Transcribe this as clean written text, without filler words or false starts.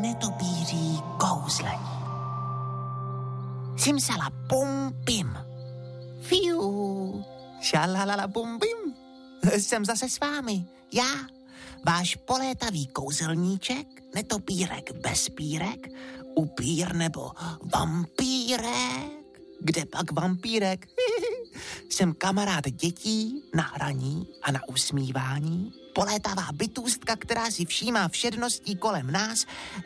netopíří kouzlení. Simsala pum pim. Fiu. Šalalala pum pim. Jsem zase s vámi. Já, váš polétavý kouzelníček, netopírek bez pírek, upír nebo vampírek. Kde pak vampírek? Jsem kamarád dětí na hraní a na usmívání, polétavá bytůstka, která si všímá všedností kolem nás,